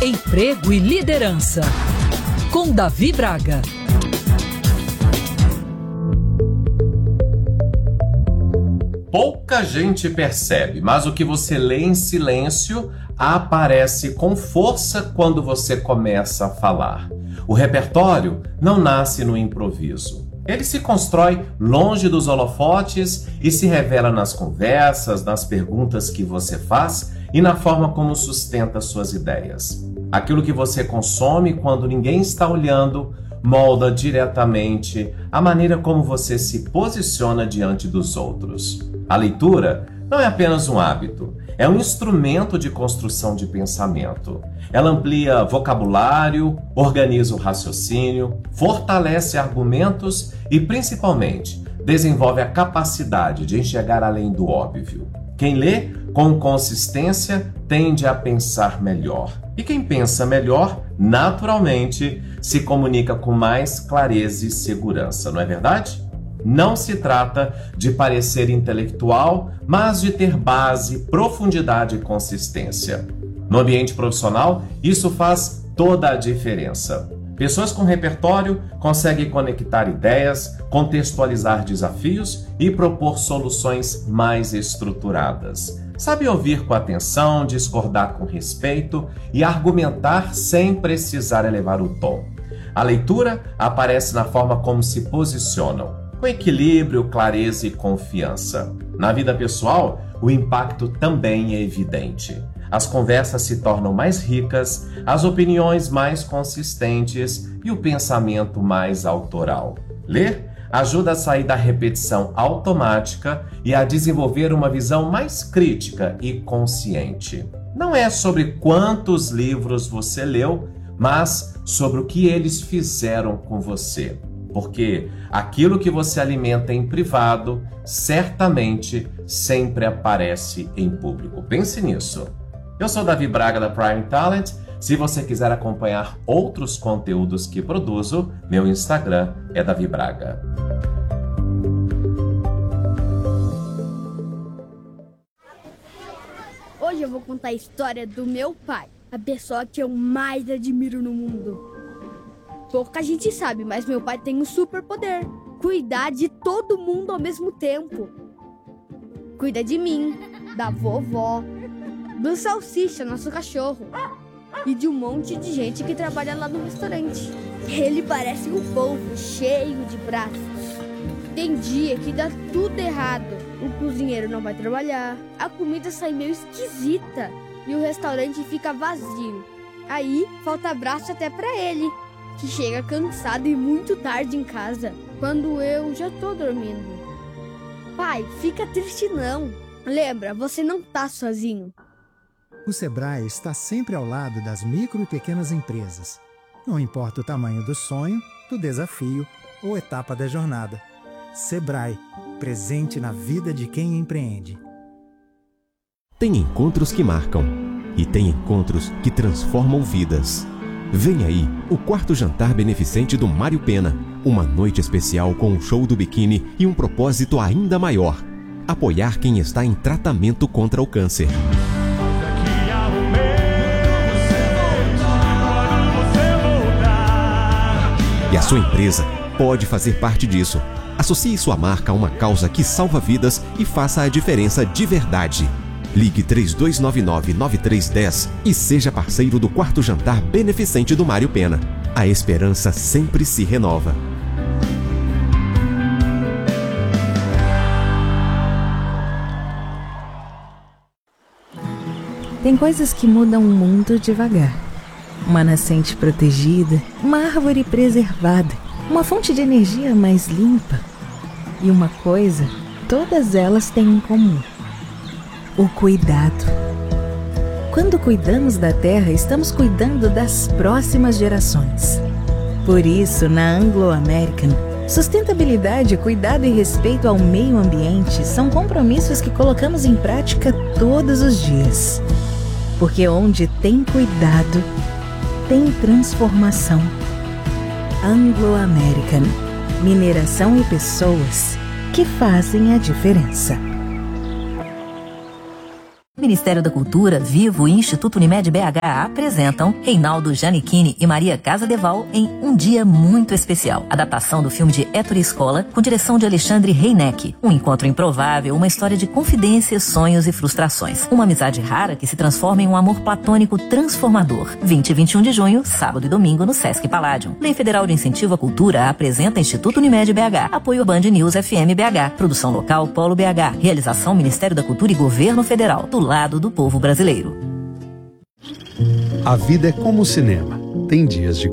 Emprego e liderança, com Davi Braga. Pouca gente percebe, mas o que você lê em silêncio aparece com força quando você começa a falar. O repertório não nasce no improviso. Ele se constrói longe dos holofotes e se revela nas conversas, nas perguntas que você faz e na forma como sustenta suas ideias. Aquilo que você consome quando ninguém está olhando molda diretamente a maneira como você se posiciona diante dos outros. A leitura não é apenas um hábito, é um instrumento de construção de pensamento. Ela amplia vocabulário, organiza o raciocínio, fortalece argumentos e, principalmente, desenvolve a capacidade de enxergar além do óbvio. Quem lê com consistência tende a pensar melhor. E quem pensa melhor, naturalmente, se comunica com mais clareza e segurança, não é verdade? Não se trata de parecer intelectual, mas de ter base, profundidade e consistência. No ambiente profissional, isso faz toda a diferença. Pessoas com repertório conseguem conectar ideias, contextualizar desafios e propor soluções mais estruturadas. Sabe ouvir com atenção, discordar com respeito e argumentar sem precisar elevar o tom. A leitura aparece na forma como se posicionam, com equilíbrio, clareza e confiança. Na vida pessoal, o impacto também é evidente. As conversas se tornam mais ricas, as opiniões mais consistentes e o pensamento mais autoral. Ler ajuda a sair da repetição automática e a desenvolver uma visão mais crítica e consciente. Não é sobre quantos livros você leu, mas sobre o que eles fizeram com você. Porque aquilo que você alimenta em privado, certamente sempre aparece em público. Pense nisso. Eu sou Davi Braga da Prime Talent. Se você quiser acompanhar outros conteúdos que produzo, meu Instagram é Davi Braga. Hoje eu vou contar a história do meu pai, a pessoa que eu mais admiro no mundo. Pouca gente sabe, mas meu pai tem um superpoder: cuidar de todo mundo ao mesmo tempo. Cuida de mim, da vovó, do Salsicha, nosso cachorro, e de um monte de gente que trabalha lá no restaurante. Ele parece um polvo cheio de braços. Tem dia que dá tudo errado. O cozinheiro não vai trabalhar, a comida sai meio esquisita e o restaurante fica vazio. Aí falta braço até pra ele, que chega cansado e muito tarde em casa, quando eu já tô dormindo. Pai, fica triste não. Lembra, você não tá sozinho. O Sebrae está sempre ao lado das micro e pequenas empresas. Não importa o tamanho do sonho, do desafio ou etapa da jornada. Sebrae, presente na vida de quem empreende. Tem encontros que marcam e tem encontros que transformam vidas. Vem aí o 4º jantar beneficente do Mário Pena. Uma noite especial com um show do biquíni e um propósito ainda maior: apoiar quem está em tratamento contra o câncer. E a sua empresa pode fazer parte disso. Associe sua marca a uma causa que salva vidas e faça a diferença de verdade. Ligue 3299-9310 e seja parceiro do 4º jantar beneficente do Mário Pena. A esperança sempre se renova. Tem coisas que mudam o mundo devagar. Uma nascente protegida, uma árvore preservada, uma fonte de energia mais limpa. E uma coisa, todas elas têm em comum: o cuidado. Quando cuidamos da terra, estamos cuidando das próximas gerações. Por isso, na Anglo American, sustentabilidade, cuidado e respeito ao meio ambiente são compromissos que colocamos em prática todos os dias. Porque onde tem cuidado, tem transformação. Anglo American. Mineração e pessoas que fazem a diferença. Ministério da Cultura, Vivo e Instituto Unimed BH apresentam Reinaldo Giannichini e Maria Casadeval em Um Dia Muito Especial. Adaptação do filme de Ettore Scola, com direção de Alexandre Reineck. Um encontro improvável, uma história de confidências, sonhos e frustrações. Uma amizade rara que se transforma em um amor platônico transformador. 20 e 21 de junho, sábado e domingo, no Sesc Palladium. Lei Federal de Incentivo à Cultura apresenta Instituto Unimed BH. Apoio Band News FM BH. Produção local Polo BH. Realização Ministério da Cultura e Governo Federal. Do lado do povo brasileiro. A vida é como o cinema. Tem dias de